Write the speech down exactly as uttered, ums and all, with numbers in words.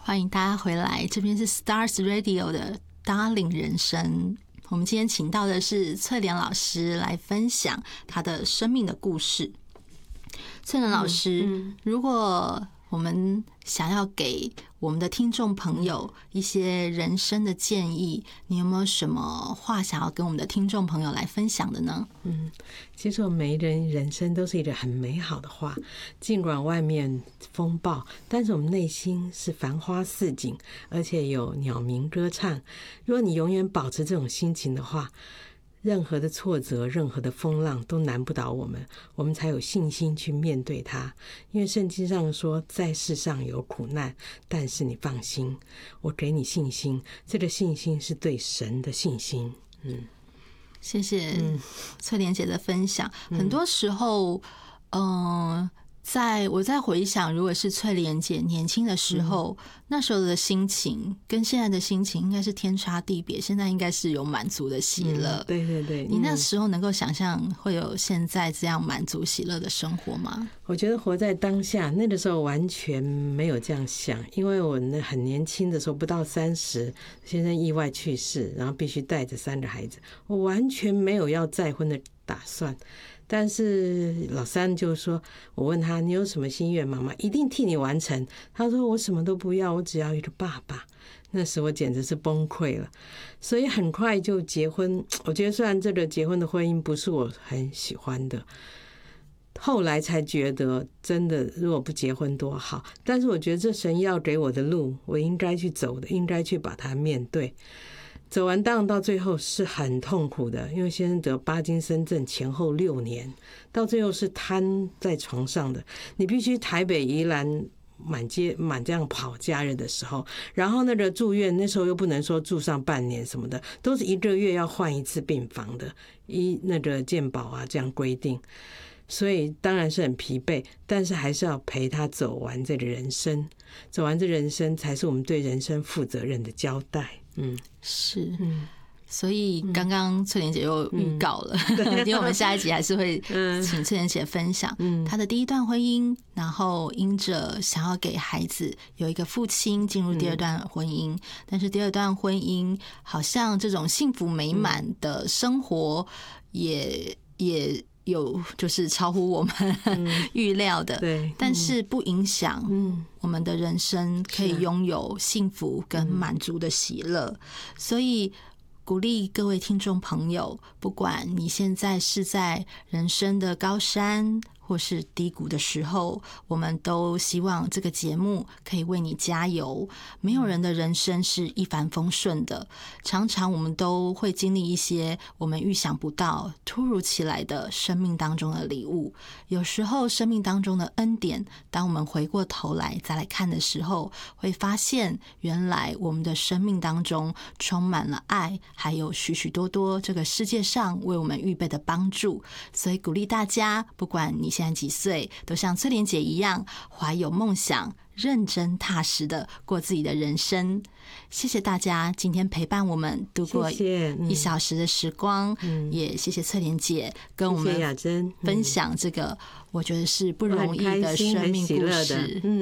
欢迎大家回来，这边是 Stars Radio 的 Darling 人生。我们今天请到的是翠莲老师来分享她的生命的故事。翠莲老师，嗯嗯、如果我们想要给我们的听众朋友一些人生的建议，你有没有什么话想要跟我们的听众朋友来分享的呢？ 嗯，其实我们每人人生都是一个很美好的话，尽管外面风暴，但是我们内心是繁花似锦，而且有鸟鸣歌唱。如果你永远保持这种心情的话，任何的挫折，任何的风浪都难不倒我们，我们才有信心去面对它。因为圣经上说，在世上有苦难，但是你放心，我给你信心，这个信心是对神的信心。嗯， 谢谢翠莲姐的分享。嗯、很多时候，嗯、呃。在我在回想，如果是翠莲姐年轻的时候，嗯、那时候的心情跟现在的心情应该是天差地别。现在应该是有满足的喜乐，嗯、 对对对。 你那时候能够想象会有现在这样满足喜乐的生活吗？ 我觉得活在当下，那个时候完全没有这样想，因为我那很年轻的时候，不到三十，先生意外去世，然后必须带着三个孩子，我完全没有要再婚的打算。但是老三就说，我问他你有什么心愿，妈妈一定替你完成。他说我什么都不要，我只要一个爸爸。那时我简直是崩溃了，所以很快就结婚。我觉得虽然这个结婚的婚姻不是我很喜欢的，后来才觉得真的如果不结婚多好，但是我觉得这神要给我的路，我应该去走的，应该去把它面对。走完当然到最后是很痛苦的，因为先生得帕金森症前后六年，到最后是瘫在床上的。你必须台北宜兰满街满这样跑假日的时候，然后那个住院那时候又不能说住上半年什么的，都是一个月要换一次病房的，依那个健保啊这样规定。所以当然是很疲惫，但是还是要陪他走完这个人生，走完这人生才是我们对人生负责任的交代。嗯， 是，嗯，所以刚刚翠莲姐又预告了，嗯、因为我们下一集还是会请翠莲姐分享她的第一段婚姻，然后因着想要给孩子有一个父亲进入第二段婚姻，嗯、但是第二段婚姻好像这种幸福美满的生活也也有就是超乎我们预料的， 对， 但是不影响我们的人生可以拥有幸福跟满足的喜乐。所以鼓励各位听众朋友，不管你现在是在人生的高山或是低谷的时候，我们都希望这个节目可以为你加油。没有人的人生是一帆风顺的，常常我们都会经历一些我们预想不到、突如其来的生命当中的礼物。有时候生命当中的恩典，当我们回过头来再来看的时候，会发现原来我们的生命当中充满了爱，还有许许多多这个世界上为我们预备的帮助。所以鼓励大家，不管你现在几岁，都像翠莲姐一样怀有梦想，认真踏实的过自己的人生。谢谢大家今天陪伴我们度过一小时的时光，谢谢、嗯、也谢谢翠莲姐跟我们分享这个我觉得是不容易的生命故事。